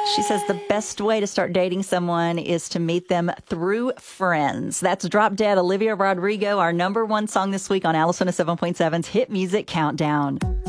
She says the best way to start dating someone is to meet them through friends. That's Drop Dead, Olivia Rodrigo, our number one song this week on Alice 107.7's Hit Music Countdown.